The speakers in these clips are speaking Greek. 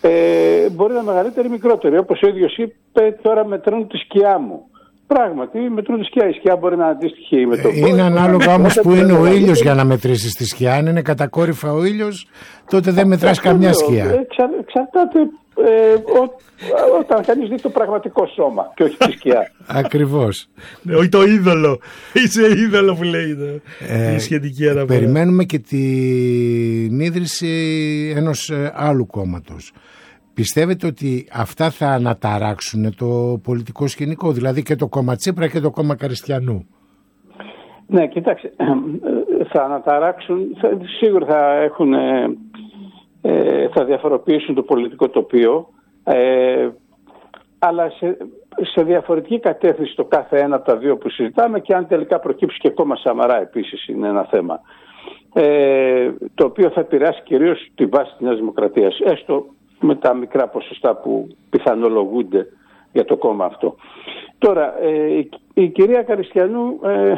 Μπορεί να είναι μεγαλύτερη ή μικρότερη. Όπως ο ίδιος είπε, τώρα μετρούν τη σκιά μου. Πράγματι, μετρούν τη σκιά. Η σκιά μπορεί να είναι αντίστοιχη με το κόσμο. Είναι ανάλογα όμως που είναι ο ήλιος για να μετρήσεις τη σκιά. Αν είναι κατακόρυφα ο ήλιος, τότε δεν μετράς καμιά σκιά. Εξαρτάται όταν κανείς δει το πραγματικό σώμα και όχι τη σκιά. Ακριβώς. Όχι το είδωλο. Είσαι είδωλο που λέει η σχετική αναφορά. Περιμένουμε και την ίδρυση ενός άλλου κόμματος. Πιστεύετε ότι αυτά θα αναταράξουν το πολιτικό σκηνικό, δηλαδή και το κόμμα Τσίπρα και το κόμμα Καριστιανού? Ναι, κοιτάξτε, θα αναταράξουν, σίγουρα θα διαφοροποιήσουν το πολιτικό τοπίο, αλλά σε διαφορετική κατεύθυνση το κάθε ένα από τα δύο που συζητάμε, και αν τελικά προκύψει και κόμμα Σαμαρά επίσης είναι ένα θέμα, το οποίο θα επηρεάσει κυρίως τη βάση της Νέας Δημοκρατίας, έστω με τα μικρά ποσοστά που πιθανολογούνται για το κόμμα αυτό. Τώρα, η κυρία Καριστιανού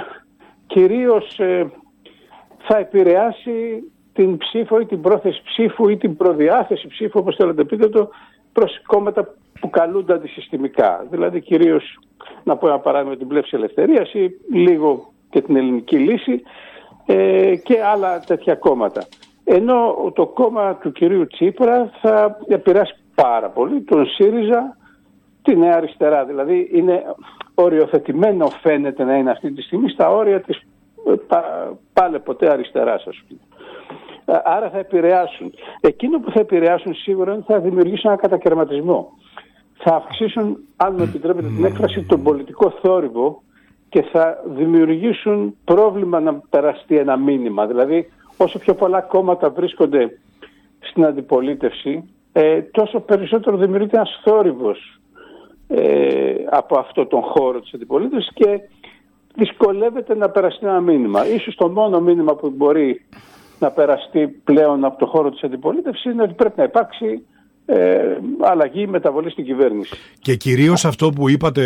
κυρίως θα επηρεάσει την ψήφο ή την πρόθεση ψήφου ή την προδιάθεση ψήφου, όπως θέλετε πείτε το, προς κόμματα που καλούνται αντισυστημικά. Δηλαδή κυρίως, να πω ένα παράδειγμα, την Πλεύση Ελευθερίας ή λίγο και την Ελληνική Λύση και άλλα τέτοια κόμματα. Ενώ το κόμμα του κυρίου Τσίπρα θα επηρεάσει πάρα πολύ τον ΣΥΡΙΖΑ, τη Νέα Αριστερά. Δηλαδή είναι οριοθετημένο, φαίνεται να είναι αυτή τη στιγμή, στα όρια της πάλε ποτέ αριστεράς, ας πούμε. Άρα θα επηρεάσουν. Εκείνο που θα επηρεάσουν σίγουρα είναι ότι θα δημιουργήσουν ένα κατακαιρματισμό. Θα αυξήσουν, αν μου επιτρέπετε την έκφραση, τον πολιτικό θόρυβο και θα δημιουργήσουν πρόβλημα να περαστεί ένα μήνυμα. Δηλαδή, όσο πιο πολλά κόμματα βρίσκονται στην αντιπολίτευση, τόσο περισσότερο δημιουργείται ένας θόρυβος από αυτό τον χώρο της αντιπολίτευσης και δυσκολεύεται να περαστεί ένα μήνυμα. Ίσως το μόνο μήνυμα που μπορεί να περαστεί πλέον από το χώρο της αντιπολίτευσης είναι ότι πρέπει να υπάρξει αλλαγή, μεταβολή στην κυβέρνηση. Και κυρίως αυτό που είπατε,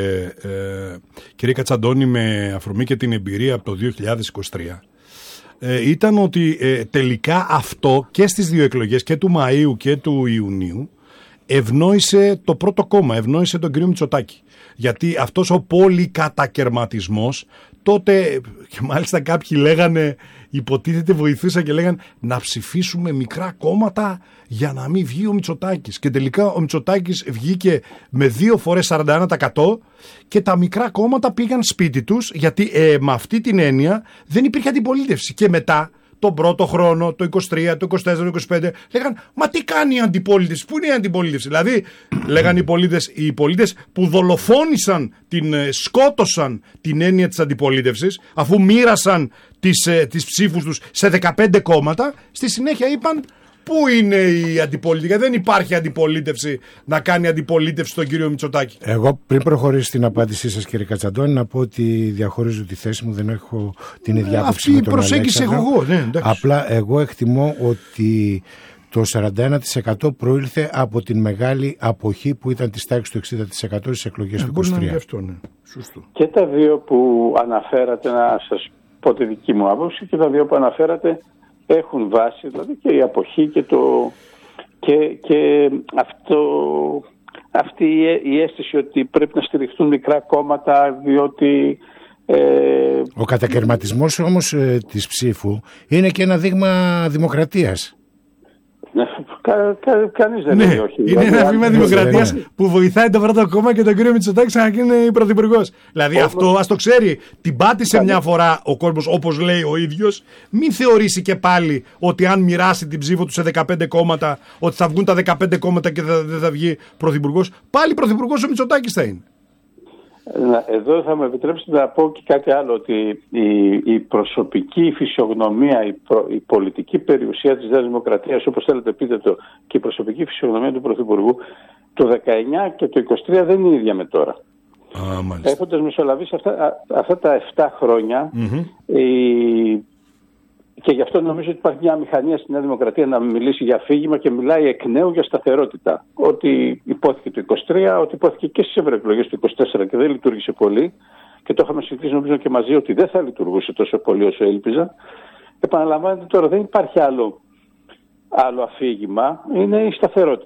κύριε Κατσαντώνη, με αφορμή και την εμπειρία από το 2023, ήταν ότι τελικά αυτό και στις δύο εκλογές, και του Μαΐου και του Ιουνίου, ευνόησε το πρώτο κόμμα, ευνόησε τον κύριο Μητσοτάκη. Γιατί αυτός ο πολυκατακερματισμός τότε, και μάλιστα κάποιοι λέγανε, υποτίθεται βοηθούσαν και λέγανε να ψηφίσουμε μικρά κόμματα για να μην βγει ο Μητσοτάκης. Και τελικά ο Μητσοτάκης βγήκε με 2 φορές 41% και τα μικρά κόμματα πήγαν σπίτι τους, γιατί με αυτή την έννοια δεν υπήρχε αντιπολίτευση. Και μετά τον πρώτο χρόνο, το 23, το 24, το 25, λέγαν μα τι κάνει η αντιπολίτευση, πού είναι η αντιπολίτευση? Δηλαδή λέγαν οι πολίτες που δολοφόνησαν, σκότωσαν την έννοια της αντιπολίτευσης, αφού μοίρασαν τις ψήφους τους σε 15 κόμματα, στη συνέχεια είπαν πού είναι η αντιπολίτευση? Δεν υπάρχει αντιπολίτευση να κάνει αντιπολίτευση στον κύριο Μητσοτάκη. Εγώ πριν προχωρήσω στην απάντησή σας, κύριε Κατσαντώνη, να πω ότι διαχωρίζω τη θέση μου, δεν έχω την ίδια άποψη με τον Αλέξανδρο. Αυτή η προσέγγιση έχω εγώ, ναι, απλά εγώ εκτιμώ ότι το 41% προήλθε από την μεγάλη αποχή που ήταν της τάξης του 60% στις εκλογές του 23. Αυτό, ναι. Σωστό. Και τα δύο που αναφέρατε, να σας πω τη δική μου άποψη, και τα δύο που αναφέρατε έχουν βάση, δηλαδή και η αποχή και αυτή η αίσθηση ότι πρέπει να στηριχθούν μικρά κόμματα, διότι ο κατακαιρματισμός όμως της ψήφου είναι και ένα δείγμα δημοκρατίας. Κανείς δεν λέει όχι. Είναι ένα βήμα δημοκρατίας που βοηθάει το πρώτο κόμμα και τον κύριο Μητσοτάκη να γίνει πρωθυπουργός. Δηλαδή αυτό ας το ξέρει. Την πάτησε μια φορά ο κόσμος, όπως λέει ο ίδιος. Μην θεωρήσει και πάλι ότι αν μοιράσει την ψήφο του σε 15 κόμματα, ότι θα βγουν τα 15 κόμματα και δεν θα βγει πρωθυπουργός. Πάλι πρωθυπουργός ο Μητσοτάκης θα είναι. Εδώ θα μου επιτρέψετε να πω και κάτι άλλο, ότι η προσωπική φυσιογνωμία, η πολιτική περιουσία της Νέας Δημοκρατίας, όπως θέλετε πείτε το, και η προσωπική φυσιογνωμία του Πρωθυπουργού το 19 και το 23 δεν είναι ίδια με τώρα. Έχοντας μεσολαβήσει αυτά τα 7 χρόνια, και γι' αυτό νομίζω ότι υπάρχει μια μηχανία στη Νέα Δημοκρατία να μιλήσει για αφήγημα και μιλάει εκ νέου για σταθερότητα. Ότι υπόθηκε το 23, ότι υπόθηκε και στις ευρωεκλογές του 24 και δεν λειτουργήσε πολύ. Και το είχαμε συζητήσει νομίζω και μαζί ότι δεν θα λειτουργούσε τόσο πολύ όσο έλπιζα. Επαναλαμβάνεται τώρα, δεν υπάρχει άλλο αφήγημα, είναι η σταθερότητα.